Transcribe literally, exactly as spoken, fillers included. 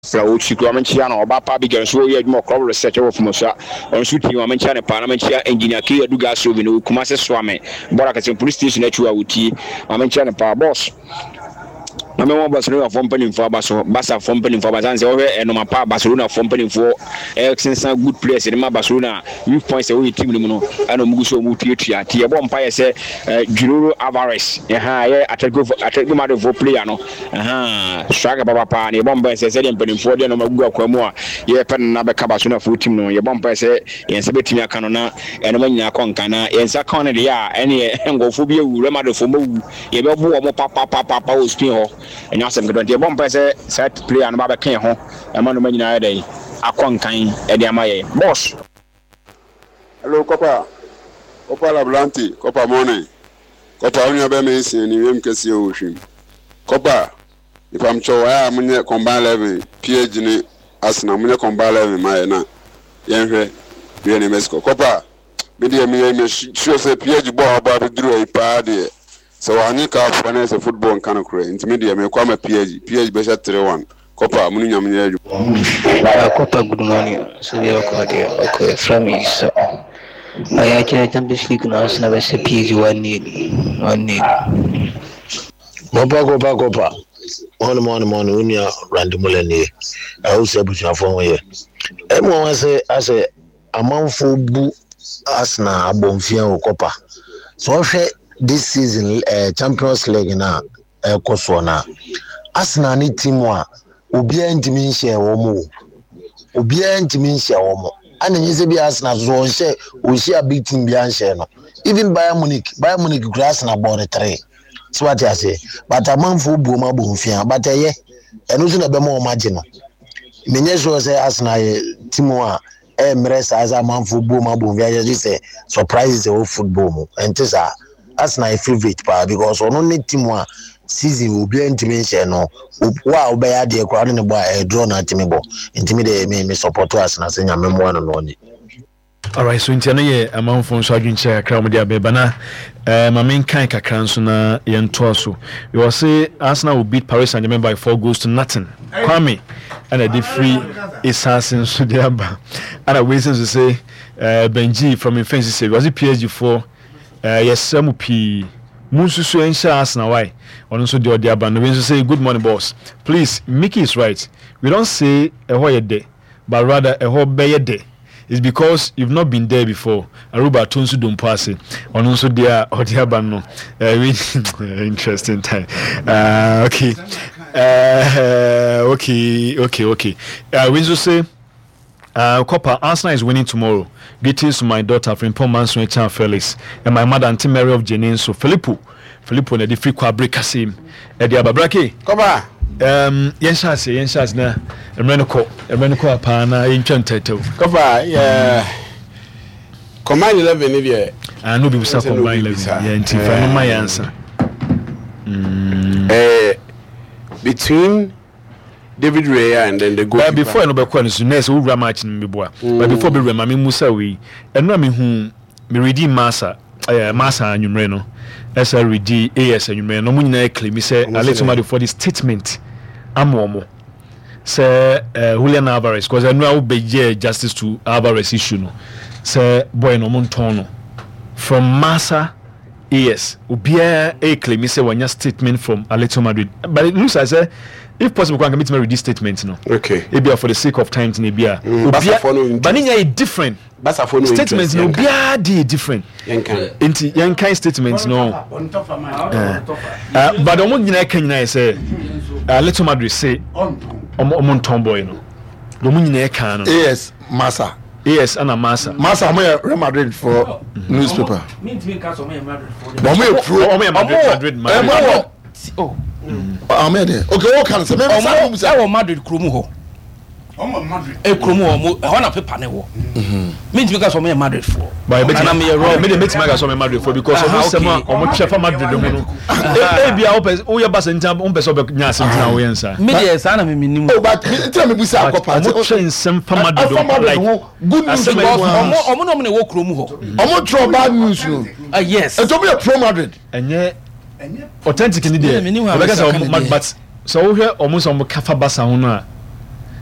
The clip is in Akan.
fra Ochiko Amanchia no Oba Pa Big so ye more crop research of Musa on su team Amanchia ne Parliamentia engineer K Eduga so bi no Kumase Swame Bora Kasim police station etu awuti Amanchia ne pa boss na me won Barcelona for company for Barca Barca for company for Barca say we enoma pa Barcelona for company for excellent good players in Barcelona you points away team mu no ana mugu so mu tuatua tie bo mpa ye say Julian Alvarez eh ha ye Atletico Atletico Madrid for player no eh striker baba pa ne bomba say say dem company for de no magu akwamu a ye pen na be ka Barcelona for team no ye bomba say yen se betimi aka no na enoma nyina konka na yen sa kon ne ya ene engofo bi ewu Real Madrid for mawu ye be bo mo pa pa pa pa o spin ho and asem go dey bomb say set player no ba be kan ho e ma no manyina dey akwankan e dey amaye boss. Hello Copa Copa la Blanti Copa morning Copa onya be me sin ni wem kese o hwim Copa if am cho wa munye combine eleven P H ni Arsenal munye combine eleven ma na yen hwe we ni Mexico Copa me dey me me sure say P H bo aba be duro e pa dey. So I need to finance football and kind of create. Intermediate, me come a PhD. PhD be three one. Copa, muni nyam nyaju. Copa good morning. So we are going to okay from me. So I actually Champions League now. So now we say PhD one need, one need. Copa, Copa, Copa. Morning, morning, morning. We are random mulani. I also put your phone here. Everyone say, I say, a month for bu asna abonfia o Copa. So I this season uh, Champions League na uh, koso na Arsenal ni team wa obi antimi share wo mo obi antimi share wo mo ana nyese bi Arsenal so share o share big team bi an share no even Bayern Munich Bayern Munich grass na board three so what I say but among for bu ma bu mfia but eh eno so na be mo ma je no menye so say Arsenal team wa e mresa as among for bu ma bu mfia just say surprises the whole football mo entisa as na favorite pa because ono ne team wa season obi antimi share no wa obe ya de kwa ne bo e draw na team bo intimi de me me support us na senya memmo no no ni. All right, so intiano ye amanfo so adwinche akra mo dia beba na eh ma men kan kakra nso na ye nto so. We will say Arsenal will beat Paris Saint-Germain by four goals to nothing. Kwame and a di free assassin so dia ba. And a reason to say uh, Benji from Infancy say was it P S G for Uh, yes, some P. Mususu and Arsenal. Why? On also the other band. We say good morning, boss. Please, Mickey is right. We don't say a whole day, but rather a whole bay day. It's because you've not been there before. Aruba Tunsu don't pass it. On also the other band. Uh, really interesting time. Uh, okay. Uh, okay. Okay. Okay. Uh, we also say. Uh, Copa, Arsenal is winning tomorrow. Greetings to my daughter from Pomanso and Felix and my mother Auntie Mary of Jenin. So Filippo, Filippo, na the free kwa break Kasim. Edi Ababrake. Copa. Um, yenshas, yenshas na. Emenoko, emenoko apana inchon teto. Copa, yeah. Combine eleven if you. Ah, no be sa combine eleven. Yeah, inti fa my answer. Eh, between David Raya and then the goal. But before no be kwa so next we run match me boa. But before be rema me musa we. Eno me hu me redeem massa eh massa anwumre no. Esa redeem A S anwumre no mu nyina claim say Atletico Madrid for the statement amomo. Say Julian Alvarez because I know I will be justice to Alvarez issue no. Say boy no monton no. From massa A S obia a claim say one statement from Atletico Madrid. But it looks as if possible, can commit to read this statement, no. Okay. Maybe for the sake of time, to be a. But in different. Statements no be a different. Inti young kind statements no. But the one you can say, Atletico Madrid say, Omon Tomboy no. The one you can. Yes, Massa. Yes, and a Massa. Massa, I'm Real Madrid for newspaper. Me to me, Castle Madrid for. Madrid, Madrid. Oh. Ahmed. Okay, what can say? Me say I Madrid kromu ho. Omo Madrid. E kromu ho mo ho na paper ne wo. Mhm. Me ntimi ka so me Madrid for. But me na me wrong. Me dey make me ka so me Madrid for because omo sema omo chefa Madrid mo no. E bia o pese o ye basa ntam o pese o be nya asem tina wo yensa. Me dey sa na me minim. Oh but me tell me busa akopa. Omo chen sem pa Madrid like good news because omo omo no me wo kromu ho. Omo throw bad news no. Ah yes. E to be a pro Madrid. Enye authentic ni dey. But so we hear almost on kafa basa ho no a